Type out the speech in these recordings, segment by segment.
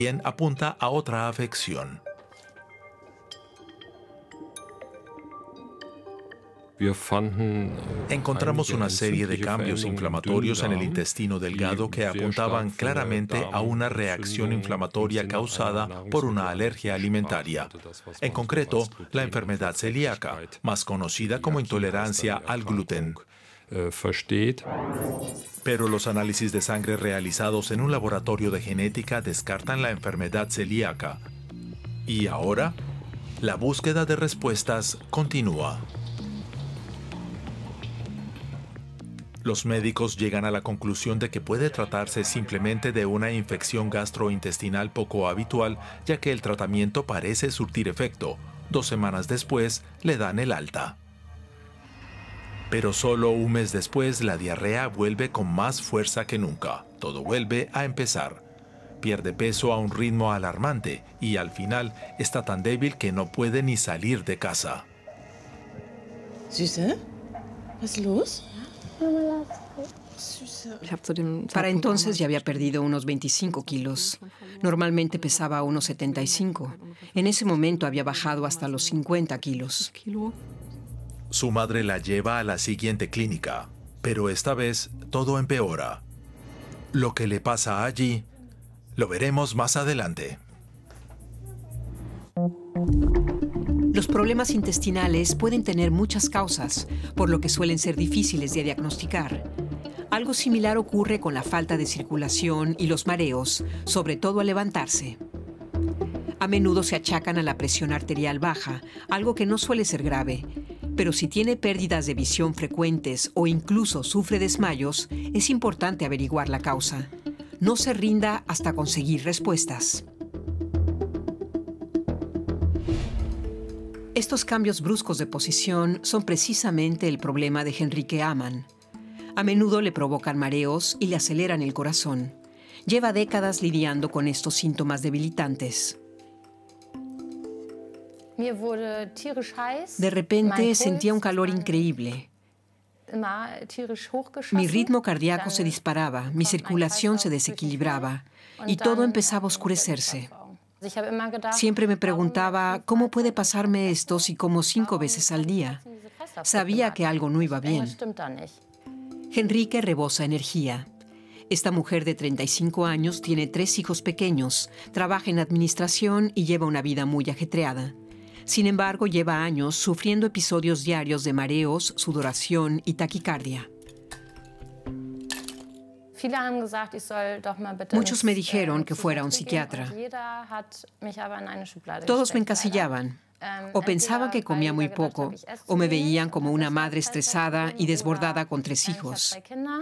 apunta a otra afección. Encontramos una serie de cambios inflamatorios en el intestino delgado que apuntaban claramente a una reacción inflamatoria causada por una alergia alimentaria. En concreto, la enfermedad celíaca, más conocida como intolerancia al gluten. Pero los análisis de sangre realizados en un laboratorio de genética descartan la enfermedad celíaca. ¿Y ahora? La búsqueda de respuestas continúa. Los médicos llegan a la conclusión de que puede tratarse simplemente de una infección gastrointestinal poco habitual, ya que el tratamiento parece surtir efecto. 2 semanas después, le dan el alta. Pero solo un mes después, la diarrea vuelve con más fuerza que nunca. Todo vuelve a empezar. Pierde peso a un ritmo alarmante y al final está tan débil que no puede ni salir de casa. Süße, was ist los? Para entonces ya había perdido unos 25 kilos. Normalmente pesaba unos 75. En ese momento había bajado hasta los 50 kilos. Su madre la lleva a la siguiente clínica, pero esta vez todo empeora. Lo que le pasa allí, lo veremos más adelante. Los problemas intestinales pueden tener muchas causas, por lo que suelen ser difíciles de diagnosticar. Algo similar ocurre con la falta de circulación y los mareos, sobre todo al levantarse. A menudo se achacan a la presión arterial baja, algo que no suele ser grave. Pero si tiene pérdidas de visión frecuentes o incluso sufre desmayos, es importante averiguar la causa. No se rinda hasta conseguir respuestas. Estos cambios bruscos de posición son precisamente el problema de Henrike Amann. A menudo le provocan mareos y le aceleran el corazón. Lleva décadas lidiando con estos síntomas debilitantes. De repente sentía un calor increíble. Mi ritmo cardíaco se disparaba, mi circulación se desequilibraba y todo empezaba a oscurecerse. Siempre me preguntaba, ¿cómo puede pasarme esto si como 5 veces al día? Sabía que algo no iba bien. Henrike rebosa energía. Esta mujer de 35 años tiene 3 hijos pequeños, trabaja en administración y lleva una vida muy ajetreada. Sin embargo, lleva años sufriendo episodios diarios de mareos, sudoración y taquicardia. Muchos me dijeron que fuera a un psiquiatra. Todos me encasillaban. O pensaban que comía muy poco, o me veían como una madre estresada y desbordada con 3 hijos.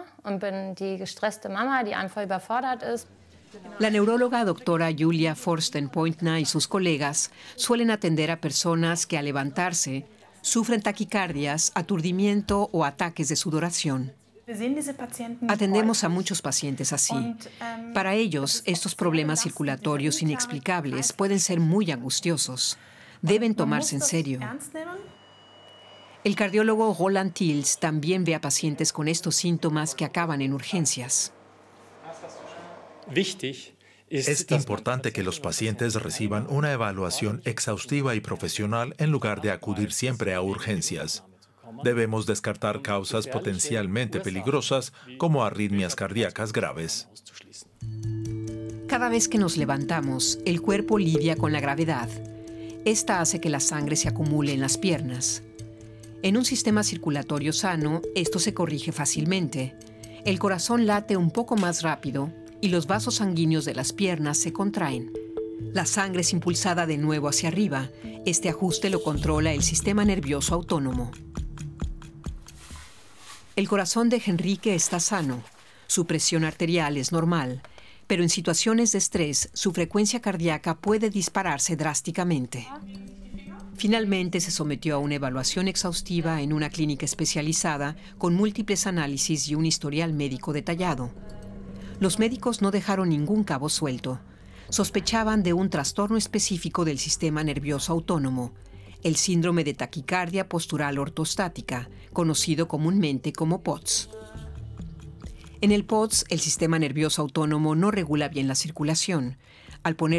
La neuróloga doctora Julia Forsten-Pointner y sus colegas suelen atender a personas que al levantarse sufren taquicardias, aturdimiento o ataques de sudoración. Atendemos a muchos pacientes así. Para ellos, estos problemas circulatorios inexplicables pueden ser muy angustiosos. Deben tomarse en serio. El cardiólogo Roland Tils también ve a pacientes con estos síntomas que acaban en urgencias. Es importante que los pacientes reciban una evaluación exhaustiva y profesional en lugar de acudir siempre a urgencias. Debemos descartar causas potencialmente peligrosas como arritmias cardíacas graves. Cada vez que nos levantamos, el cuerpo lidia con la gravedad. Esta hace que la sangre se acumule en las piernas. En un sistema circulatorio sano, esto se corrige fácilmente. El corazón late un poco más rápido y los vasos sanguíneos de las piernas se contraen. La sangre es impulsada de nuevo hacia arriba. Este ajuste lo controla el sistema nervioso autónomo. El corazón de Henrike está sano. Su presión arterial es normal, pero en situaciones de estrés, su frecuencia cardíaca puede dispararse drásticamente. Finalmente se sometió a una evaluación exhaustiva en una clínica especializada con múltiples análisis y un historial médico detallado. Los médicos no dejaron ningún cabo suelto. Sospechaban de un trastorno específico del sistema nervioso autónomo, el síndrome de taquicardia postural ortostática, conocido comúnmente como POTS. En el POTS, el sistema nervioso autónomo no regula bien la circulación. Al poner